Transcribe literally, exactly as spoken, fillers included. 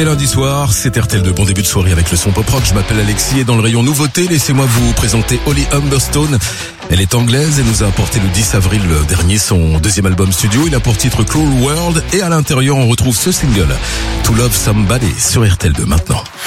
Et lundi soir, c'est R T L deux. Bon début de soirée avec le son pop rock. Je m'appelle Alexis et dans le rayon nouveauté, laissez-moi vous présenter Holly Humberstone. Elle est anglaise et nous a apporté le dix avril dernier son deuxième album studio. Il a pour titre Cruel World et à l'intérieur on retrouve ce single To Love Somebody sur R T L deux maintenant.